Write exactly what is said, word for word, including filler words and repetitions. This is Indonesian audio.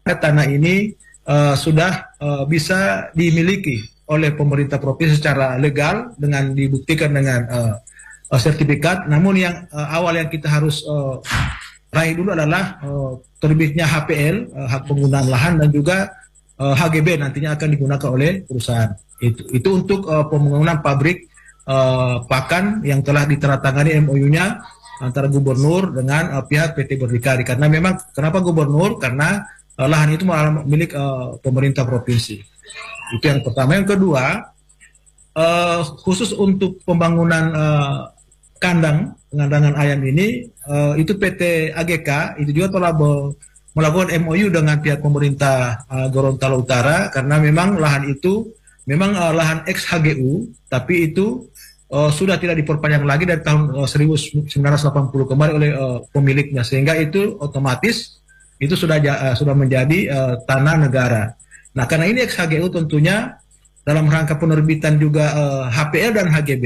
tanah ini uh, sudah uh, bisa dimiliki oleh pemerintah provinsi secara legal dengan dibuktikan dengan uh, uh, sertifikat. Namun yang uh, awal yang kita harus uh, raih dulu adalah uh, terbitnya H P L, uh, hak penggunaan lahan, dan juga uh, H G B nantinya akan digunakan oleh perusahaan. Itu, itu untuk uh, pembangunan pabrik uh, pakan yang telah diteratangani M O U-nya antara gubernur dengan uh, pihak P T Berdikari. Karena memang kenapa gubernur? Karena uh, lahan itu milik uh, pemerintah provinsi. Itu yang pertama. Yang kedua, uh, khusus untuk pembangunan uh, kandang pengandangan ayam ini, uh, itu P T A G K itu juga telah melakukan M O U dengan pihak pemerintah uh, Gorontalo Utara, karena memang lahan itu memang uh, lahan ex H G U, tapi itu uh, sudah tidak diperpanjang lagi dari tahun uh, seribu sembilan ratus delapan puluh kemarin oleh uh, pemiliknya, sehingga itu otomatis itu sudah uh, sudah menjadi uh, tanah negara. Nah, karena ini ex H G U, tentunya dalam rangka penerbitan juga uh, H P L dan H G B